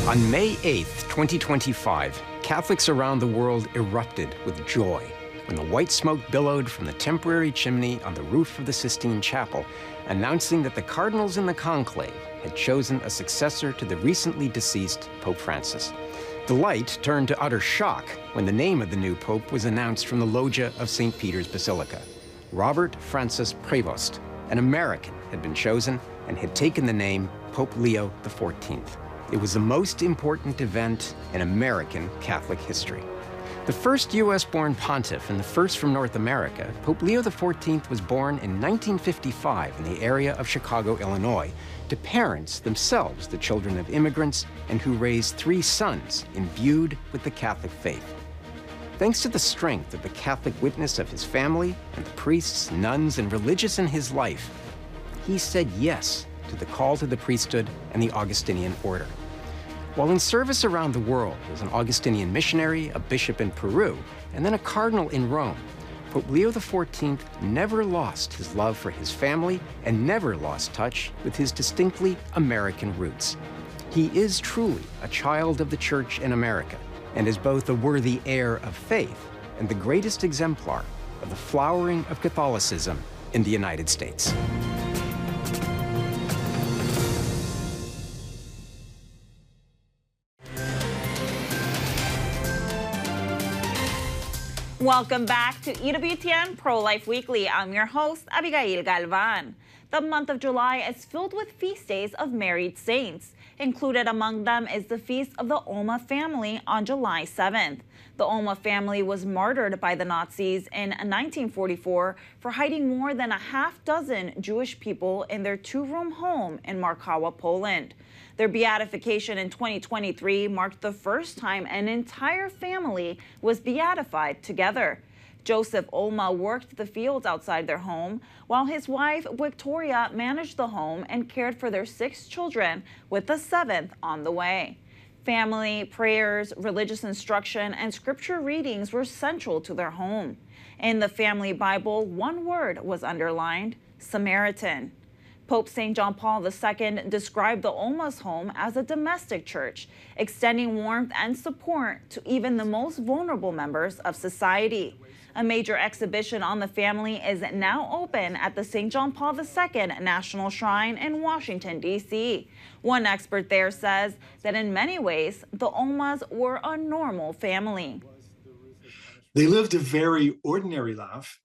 On May 8th, 2025, Catholics around the world erupted with joy when the white smoke billowed from the temporary chimney on the roof of the Sistine Chapel, announcing that the cardinals in the conclave had chosen a successor to the recently deceased Pope Francis. The light turned to utter shock when the name of the new pope was announced from the loggia of St. Peter's Basilica. Robert Francis Prevost, an American, had been chosen and had taken the name Pope Leo XIV. It was the most important event in American Catholic history. The first U.S.-born pontiff and the first from North America, Pope Leo XIV was born in 1955 in the area of Chicago, Illinois, to parents themselves the children of immigrants and who raised 3 sons imbued with the Catholic faith. Thanks to the strength of the Catholic witness of his family and the priests, nuns, and religious in his life, he said yes to the call to the priesthood and the Augustinian order. While in service around the world as an Augustinian missionary, a bishop in Peru, and then a cardinal in Rome, Pope Leo XIV never lost his love for his family and never lost touch with his distinctly American roots. He is truly a child of the Church in America and is both a worthy heir of faith and the greatest exemplar of the flowering of Catholicism in the United States. Welcome back to EWTN Pro-Life Weekly. I'm your host, Abigail Galvan. The month of July is filled with feast days of married saints. Included among them is the feast of the Ulma family on July 7th. The Ulma family was martyred by the Nazis in 1944 for hiding more than a half-dozen Jewish people in their 2-room home in Markawa, Poland. Their beatification in 2023 marked the first time an entire family was beatified together. Joseph Ulma worked the fields outside their home, while his wife, Victoria, managed the home and cared for their 6 children, with the 7th on the way. Family, prayers, religious instruction, and scripture readings were central to their home. In the family Bible, one word was underlined: Samaritan. Pope St. John Paul II described the Ulma's home as a domestic church, extending warmth and support to even the most vulnerable members of society. A major exhibition on the family is now open at the St. John Paul II National Shrine in Washington, D.C. One expert there says that in many ways, the Ulmas were a normal family. They lived a very ordinary life.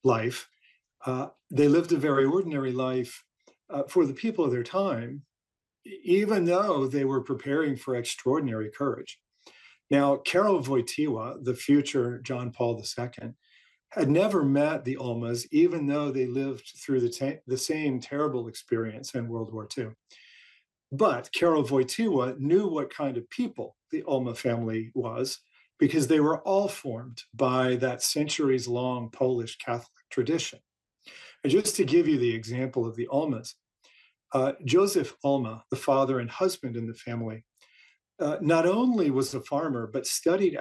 They lived a very ordinary life for the people of their time, even though they were preparing for extraordinary courage. Now, Karol Wojtyła, the future John Paul II, had never met the Ulmas, even though they lived through the same terrible experience in World War II. But Karol Wojtyła knew what kind of people the Ulma family was, because they were all formed by that centuries-long Polish Catholic tradition. And just to give you the example of the Ulmas, Joseph Ulma, the father and husband in the family, not only was a farmer, but studied